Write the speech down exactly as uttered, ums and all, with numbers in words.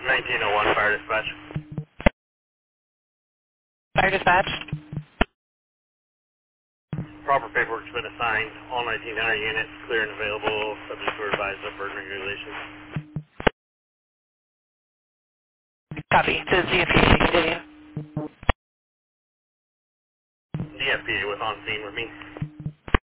nineteen oh one Fire Dispatch. Fire dispatch. Proper paperwork's been assigned. All nineteen hundred units clear and available, subject to revised up burden regulations. Copy. To Z F P A, continue. D F P A was on scene with me.